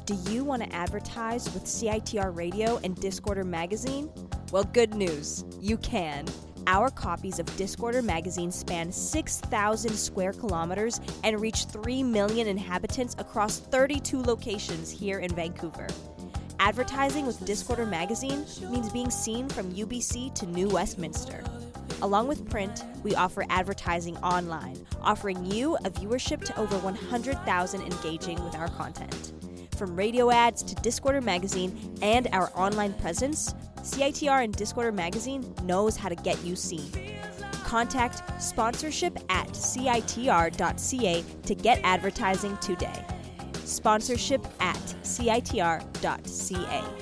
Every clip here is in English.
Do you want to advertise with CITR Radio and Discorder Magazine? Well, good news. You can. Our copies of Discorder Magazine span 6,000 square kilometers and reach 3 million inhabitants across 32 locations here in Vancouver. Advertising with Discorder Magazine means being seen from UBC to New Westminster. Along with print, we offer advertising online, offering you a viewership to over 100,000 engaging with our content. From radio ads to Discorder Magazine and our online presence, CITR and Discorder Magazine knows how to get you seen. Contact sponsorship at citr.ca to get advertising today. Sponsorship at citr.ca.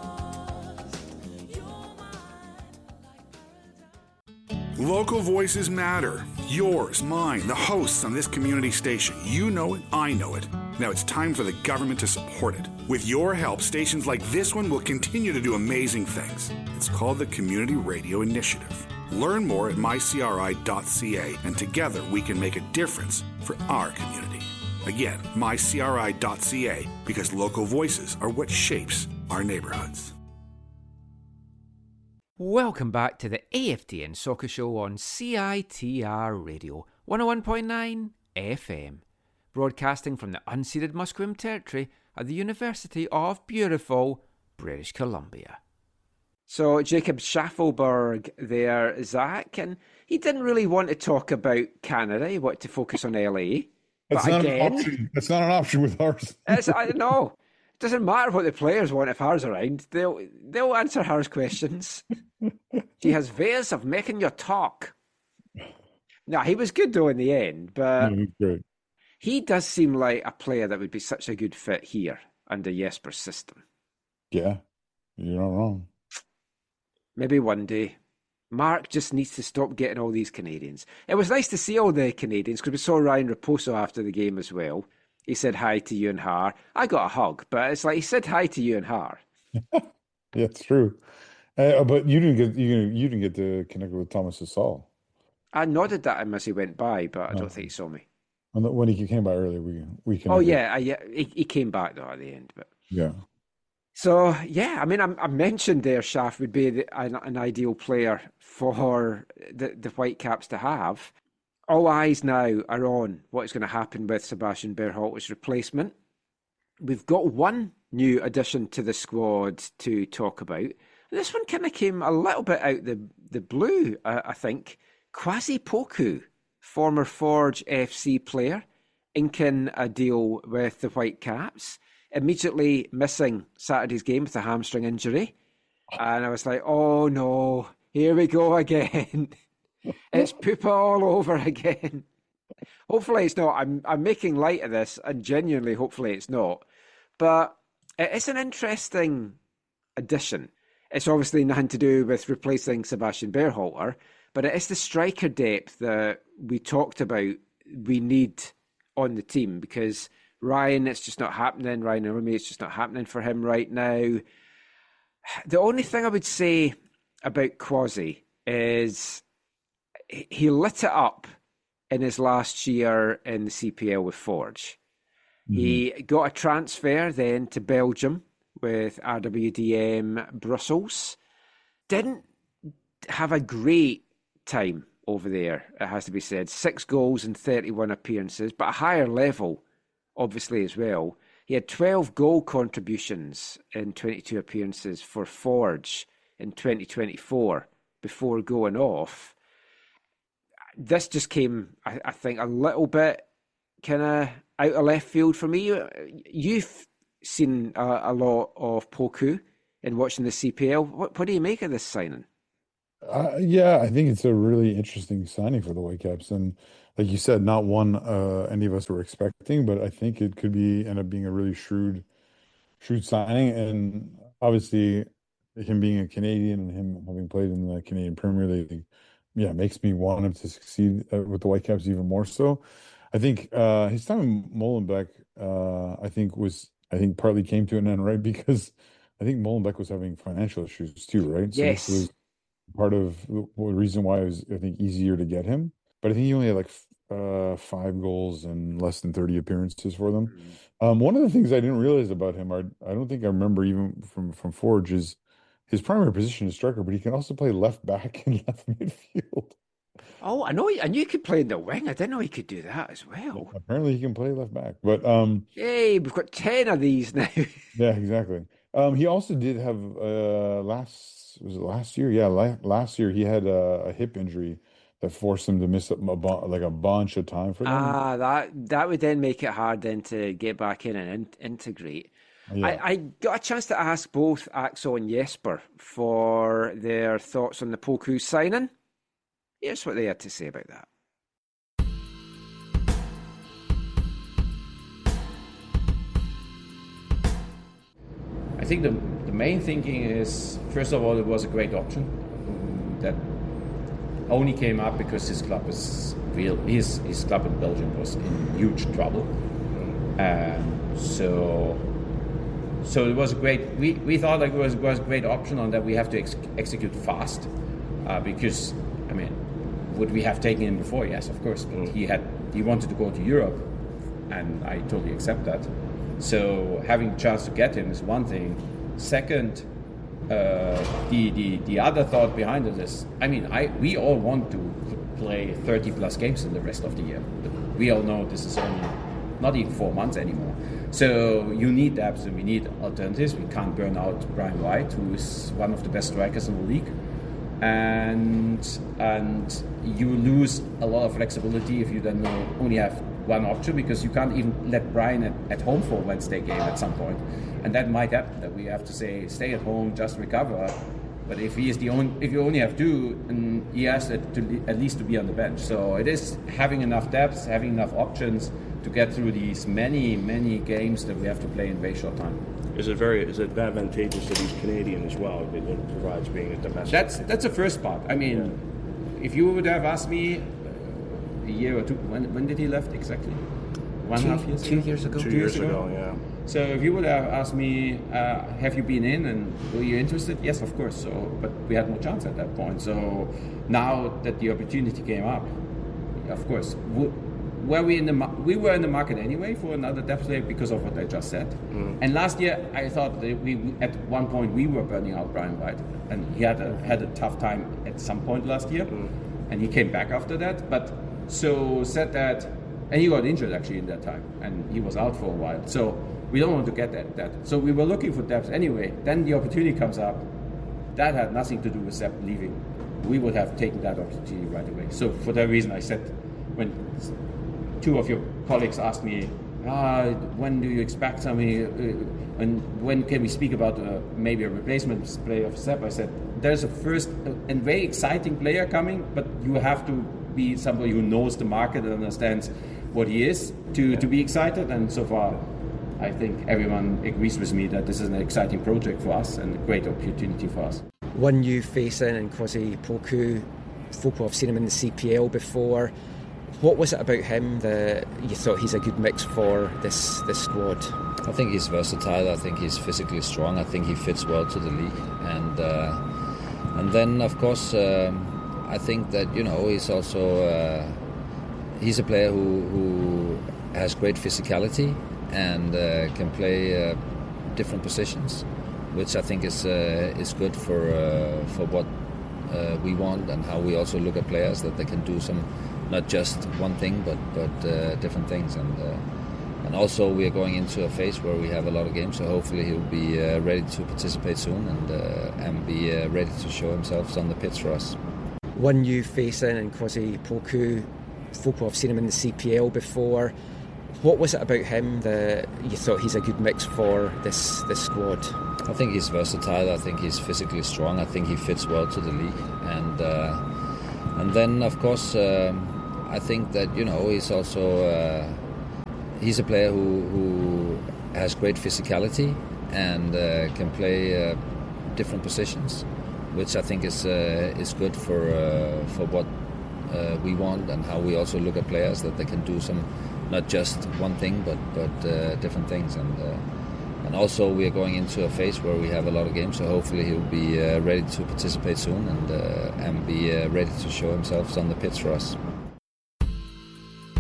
Local voices matter. Yours, mine, the hosts on this community station. You know it, I know it. Now it's time for the government to support it. With your help, stations like this one will continue to do amazing things. It's called the Community Radio Initiative. Learn more at mycri.ca, and together we can make a difference for our community. Again, mycri.ca, because local voices are what shapes our neighborhoods. Welcome back to the AFTN Soccer Show on CITR Radio 101.9 FM, broadcasting from the unceded Musqueam territory at the University of beautiful British Columbia. So Jacob Schaffelberg there, Zach, and he didn't really want to talk about Canada. He wanted to focus on LA. That's not an option. That's not an option with ours. I know. It doesn't matter what the players want if Har's around. They'll answer Har's questions. She has ways of making you talk. No, he was good though in the end, but great. He does seem like a player that would be such a good fit here under Jesper's system. Yeah, you're not wrong. Maybe one day. Mark just needs to stop getting all these Canadians. It was nice to see all the Canadians because we saw Ryan Raposo after the game as well. He said hi to you and Har. I got a hug, but it's like he said hi to you and Har. Yeah, it's true. But you didn't get to connect with Thomas Hasal. I nodded at him as he went by, but I don't think he saw me. When he came by earlier, we connected. Oh yeah, he came back though at the end, but yeah. So yeah, I mean, I mentioned there, Shaf would be an ideal player for the Whitecaps to have. All eyes now are on what is going to happen with Sebastian Berhalter's replacement. We've got one new addition to the squad to talk about. This one kind of came a little bit out the blue, I think. Kwasi Poku, former Forge FC player, inking a deal with the Whitecaps, immediately missing Saturday's game with a hamstring injury. And I was like, oh no, here we go again. It's Pupa all over again. Hopefully it's not. I'm making light of this, and genuinely, hopefully it's not. But it's an interesting addition. It's obviously nothing to do with replacing Sebastian Berhalter, but it is the striker depth that we talked about we need on the team, because Ryan, it's just not happening. Ryan Arumi, it's just not happening for him right now. The only thing I would say about Kwasi is he lit it up in his last year in the CPL with Forge. Mm-hmm. He got a transfer then to Belgium with RWDM Brussels. Didn't have a great time over there, it has to be said. 6 goals and 31 appearances, but a higher level, obviously, as well. He had 12 goal contributions in 22 appearances for Forge in 2024 before going off. This just came, I think, a little bit kind of out of left field for me. You've seen a lot of Poku in watching the CPL. What do you make of this signing? Yeah, I think it's a really interesting signing for the Whitecaps. And like you said, not one any of us were expecting, but I think it could end up being a really shrewd signing. And obviously, him being a Canadian and him having played in the Canadian Premier League, makes me want him to succeed with the Whitecaps even more so. I think his time in Molenbeek, I think partly came to an end, right? Because I think Molenbeek was having financial issues too, right? So yes. part of the reason why it was, I think, easier to get him. But I think he only had like 5 goals and less than 30 appearances for them. One of the things I didn't realize about him, I don't think I remember even from Forge, is his primary position is striker, but he can also play left back and left midfield. Oh, I knew he could play in the wing. I didn't know he could do that as well. Apparently, he can play left back. But hey, we've got 10 of these now. yeah, exactly. He also did have last year? Yeah, last year he had a hip injury that forced him to miss a bunch of time for them. That would then make it hard then to get back in and integrate. Yeah. I got a chance to ask both Axel and Jesper for their thoughts on the Poku signing. Here's what they had to say about that. I think the main thinking is, first of all, it was a great option that only came up because his club is real. His club in Belgium was in huge trouble. So it was a great. We thought like it was a great option on that we have to execute fast because I mean, would we have taken him before? Yes, of course. But he wanted to go to Europe, and I totally accept that. So having a chance to get him is one thing. Second, the other thought behind it is, I mean, we all want to play 30 plus games in the rest of the year, but we all know this is only not even 4 months anymore. So you need depth and we need alternatives. We can't burn out Brian White, who is one of the best strikers in the league, and you lose a lot of flexibility if you then only have one option, because you can't even let Brian at home for a Wednesday game at some point, and that might happen that we have to say stay at home, just recover. But if if you only have two, and he has at least to be on the bench. So it is having enough depth, having enough options to get through these many games that we have to play in very short time. Is it advantageous that he's Canadian as well? It provides being a domestic. That's the first part. I mean, if you would have asked me a year or two, when did he left exactly? 1.5 years? 2 years ago. 2 years ago, yeah. So if you would have asked me, have you been in and were you interested? Yes, of course. So, but we had no chance at that point. So now that the opportunity came up, of course, we were in the market anyway for another depth player because of what I just said. And last year I thought that we at one point we were burning out Brian White, and he had a tough time at some point last year, and he came back after that. But so said that, and he got injured actually in that time, and he was out for a while. So we don't want to get that. So we were looking for depth anyway. Then the opportunity comes up. That had nothing to do with Sepp leaving. We would have taken that opportunity right away. So for that reason, I said, when two of your colleagues asked me, when do you expect something, and when can we speak about maybe a replacement player of Sepp? I said, there's a first and very exciting player coming, but you have to be somebody who knows the market and understands what he is to be excited. And so far, I think everyone agrees with me that this is an exciting project for us and a great opportunity for us. One new face in Kwasi Poku. Football, I've seen him in the CPL before. What was it about him that you thought he's a good mix for this squad? I think he's versatile. I think he's physically strong. I think he fits well to the league. And then, of course, I think that, he's also he's a player who has great physicality and can play different positions, which I think is good for what we want and how we also look at players, that they can do not just one thing but different things. And also we are going into a phase where we have a lot of games, so hopefully he'll be ready to participate soon and be ready to show himself on the pitch for us. One new face in Kwasi Poku. Football, I've seen him in the CPL before. What was it about him that you thought he's a good mix for this squad? I think he's versatile. I think he's physically strong. I think he fits well to the league. And then, of course, I think that, he's also he's a player who has great physicality and can play different positions, which I think is good for what we want and how we also look at players, that they can do not just one thing but different things. And also we are going into a phase where we have a lot of games, so hopefully he'll be ready to participate soon and be ready to show himself on the pitch for us.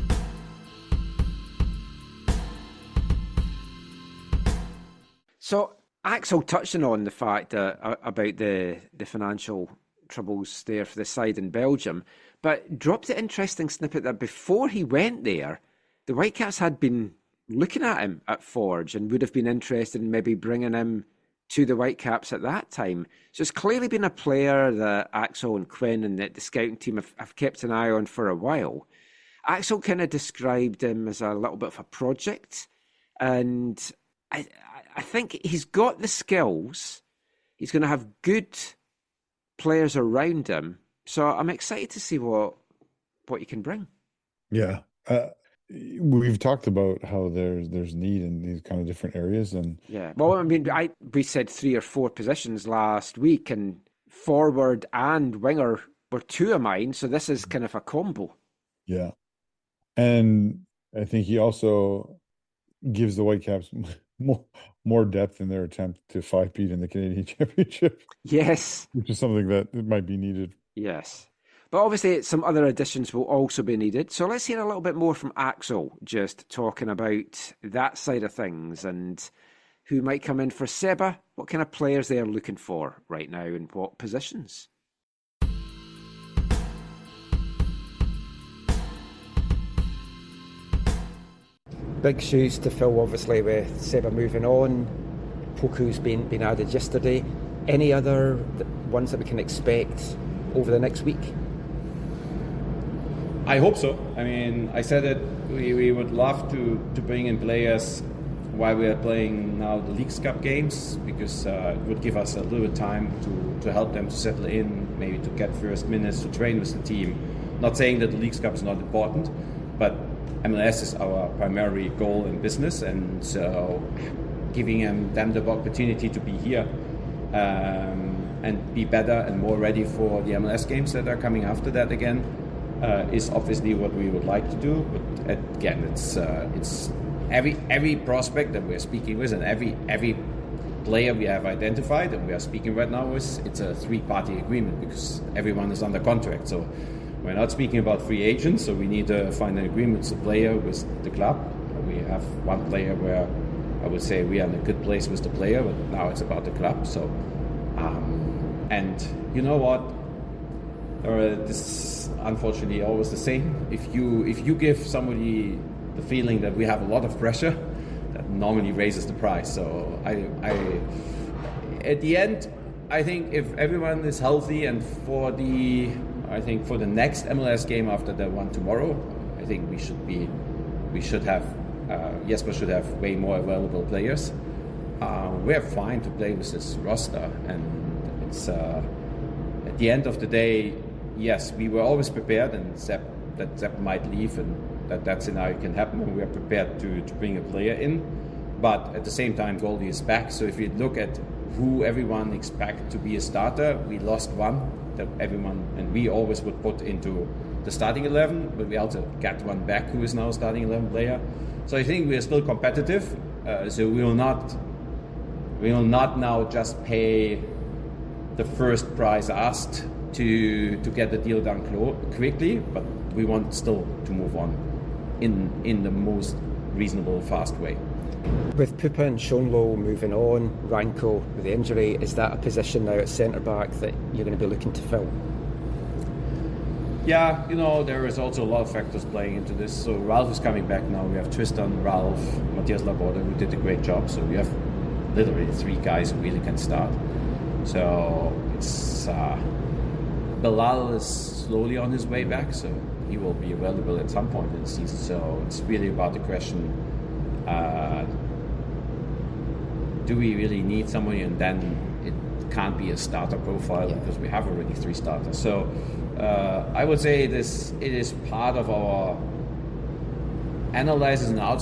So Axel touching on the fact about the financial troubles there for the side in Belgium, but dropped the interesting snippet that before he went there, the Whitecaps had been looking at him at Forge and would have been interested in maybe bringing him to the Whitecaps at that time. So it's clearly been a player that Axel and Quinn and the scouting team have kept an eye on for a while. Axel kind of described him as a little bit of a project, and I think he's got the skills. He's going to have good players around him. So I'm excited to see what he can bring. Yeah. We've talked about how there's need in these kind of different areas, and yeah. Well, I mean, we said 3 or 4 positions last week, and forward and winger were 2 of mine. So this is kind of a combo. Yeah, and I think he also gives the Whitecaps more depth in their attempt to 5-peat in the Canadian Championship. Yes, which is something that might be needed. Yes. But obviously some other additions will also be needed. So let's hear a little bit more from Axel, just talking about that side of things and who might come in for Seba, what kind of players they are looking for right now and what positions. Big shoes to fill, obviously, with Seba moving on. Poku's been added yesterday. Any other ones that we can expect over the next week? I hope so. I mean, I said that we would love to bring in players while we are playing now the Leagues Cup games, because it would give us a little time to help them to settle in, maybe to get first minutes, to train with the team. Not saying that the Leagues Cup is not important, but MLS is our primary goal in business, and so giving them the opportunity to be here and be better and more ready for the MLS games that are coming after that again is obviously what we would like to do. But again, it's every prospect that we're speaking with and every player we have identified and we are speaking right now with, it's a 3-party agreement because everyone is under contract. So we're not speaking about free agents, so we need to find an agreement with the player, with the club. We have one player where I would say we are in a good place with the player, but now it's about the club. So, and you know what? This is unfortunately always the same. If you give somebody the feeling that we have a lot of pressure, that normally raises the price. So I at the end, I think if everyone is healthy and for the next MLS game after the one tomorrow, I think Jesper should have way more available players. We're fine to play with this roster, and it's at the end of the day, yes, we were always prepared, and that Sepp might leave, and that scenario can happen, and we are prepared to bring a player in. But at the same time, Goldie is back, so if you look at who everyone expects to be a starter, we lost one that everyone, and we always would put into the starting 11, but we also got one back who is now a starting 11 player. So I think we are still competitive. So we will not now just pay the first price asked to get the deal done quickly, but we want still to move on in the most reasonable, fast way. With Pupa and Schonlo moving on, Ranko with the injury, is that a position now at centre-back that you're going to be looking to fill? Yeah, there is also a lot of factors playing into this. So Ralph is coming back now. We have Tristan, Ralph, Matthias Laborda, who did a great job. So we have literally 3 guys who really can start. So it's Bilal is slowly on his way back, so he will be available at some point in the season. So it's really about the question, do we really need somebody? And then it can't be a starter profile because we have already 3 starters. So I would say it is part of our analysis and